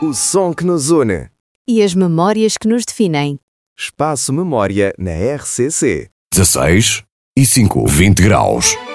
O som que nos une. E as memórias que nos definem. Espaço Memória na RCC. 16 e 5, 20 graus.